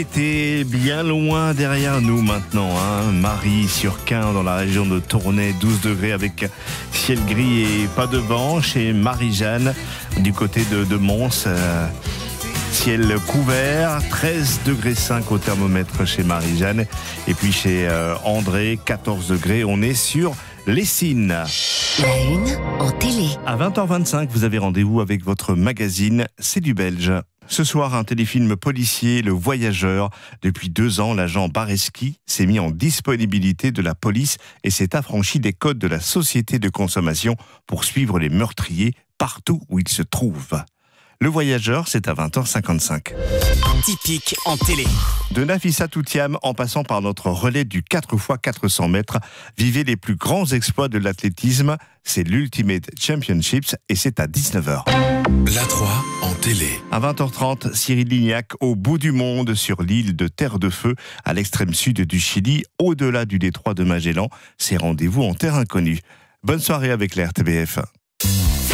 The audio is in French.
Était bien loin derrière nous maintenant, Marie-sur-Quin dans la région de Tournai, 12 degrés avec ciel gris et pas de vent. Chez Marie-Jeanne du côté de Mons, ciel couvert, 13 degrés 5 au thermomètre chez Marie-Jeanne. Et puis chez André, 14 degrés, on est sur Lessines. La une en télé. À 20h25, vous avez rendez-vous avec votre magazine C'est du Belge. Ce soir, un téléfilm policier, Le Voyageur. Depuis 2 ans, l'agent Bareski s'est mis en disponibilité de la police et s'est affranchi des codes de la société de consommation pour suivre les meurtriers partout où ils se trouvent. Le Voyageur, c'est à 20h55. Typique en télé. De Nafissa Toutiam en passant par notre relais du 4x400 mètres, vivez les plus grands exploits de l'athlétisme. C'est l'Ultimate Championships et c'est à 19h. La 3 en télé. À 20h30, Cyril Lignac au bout du monde sur l'île de Terre de Feu, à l'extrême sud du Chili, au-delà du détroit de Magellan. C'est rendez-vous en terre inconnue. Bonne soirée avec la RTBF.